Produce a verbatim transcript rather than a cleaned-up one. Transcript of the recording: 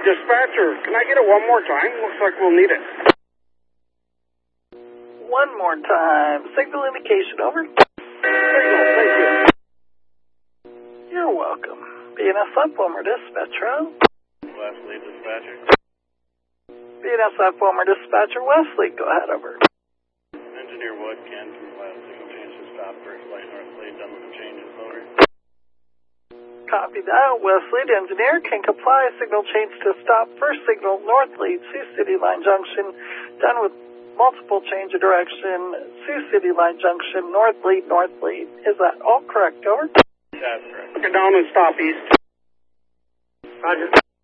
Dispatcher, can I get it one more time? Looks like we'll need it. One more time. Signal indication, over. Signal, thank you. You're welcome. B N S F Wilmer Dispatcher. Wesley Dispatcher. B N S F Wilmer Dispatcher, Wesley, go ahead, over. Engineer Wood can comply with signal change to stop first light north lead, done with the changes, over. Copy that. Wesley, the engineer, can comply. Signal change to stop first signal north lead, Sioux City Line Junction, done with multiple change of direction, Sioux City Line Junction, north lead, north lead. Is that all correct, over? That's correct. Look it down and stop east. Roger.